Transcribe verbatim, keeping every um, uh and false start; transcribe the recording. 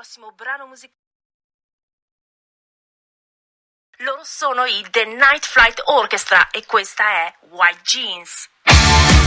prossimo brano musicale. Loro sono i The Night Flight Orchestra e questa è White Jeans.